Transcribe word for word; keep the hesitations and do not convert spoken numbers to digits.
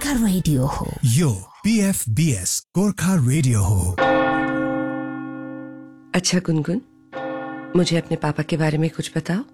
Gorkha radio हो, यो पीएफबीएस Gorkha radio हो। अच्छा गुनगुन, मुझे अपने पापा के बारे में कुछ बताओ।